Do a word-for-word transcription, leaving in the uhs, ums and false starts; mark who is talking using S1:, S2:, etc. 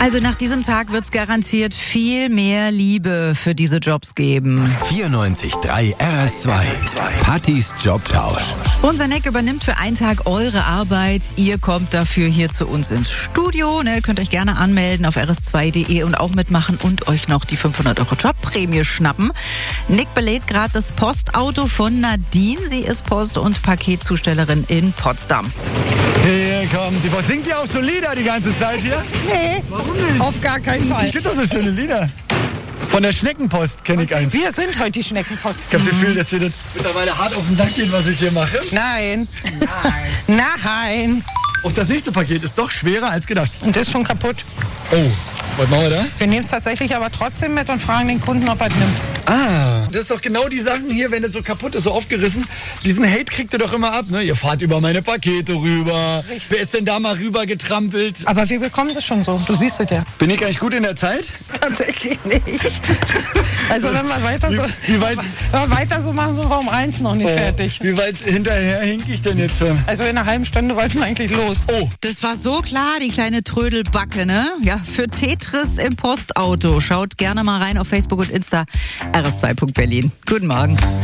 S1: Also nach diesem Tag wird es garantiert viel mehr Liebe für diese Jobs geben.
S2: vierundneunzig Komma drei R S zwei. Pattys Jobtausch.
S1: Unser Neck übernimmt für einen Tag eure Arbeit. Ihr kommt dafür hier zu uns ins Studio. Ne? Könnt euch gerne anmelden auf r s zwei punkt d e und auch mitmachen und euch noch die fünfhundert Euro Jobprämie schnappen. Nick belädt gerade das Postauto von Nadine. Sie ist Post- und Paketzustellerin in Potsdam.
S3: Hier kommt die Post. Singt ihr auch so Lieder die ganze Zeit hier?
S4: Nee,
S3: Warum nicht?
S4: auf gar keinen Fall.
S3: Ich finde das so schöne Lieder. Von der Schneckenpost kenne ich eins.
S4: Wir sind heute die Schneckenpost.
S3: Ich habe das Gefühl, dass ihr das mittlerweile hart auf den Sack geht, was ich hier mache.
S4: Nein. Nein. Nein.
S3: Und das nächste Paket ist doch schwerer als gedacht.
S4: Und das ist schon kaputt.
S3: Oh, was machen wir da?
S4: Wir nehmen es tatsächlich aber trotzdem mit und fragen den Kunden, ob er es nimmt.
S3: Ah, das ist doch genau die Sachen hier, wenn das so kaputt ist, so aufgerissen. Diesen Hate kriegt ihr doch immer ab, ne? Ihr fahrt über meine Pakete rüber.
S4: Richtig.
S3: Wer ist denn da mal rüber getrampelt?
S4: Aber wir bekommen es schon so. Du siehst es ja.
S3: Bin ich eigentlich gut in der Zeit?
S4: Tatsächlich nicht. Also wenn wir weiter so,
S3: Wie, wie weit,
S4: wenn wir weiter so machen, sind wir um eins noch nicht
S3: oh,
S4: fertig.
S3: Wie weit hinterher hink ich denn jetzt schon?
S4: Also in einer halben Stunde wollten wir eigentlich los.
S3: Oh,
S1: Das war so klar, die kleine Trödelbacke, ne? Ja, für Tetris im Postauto. Schaut gerne mal rein auf Facebook und Insta r s zwei punkt berlin. Guten Morgen.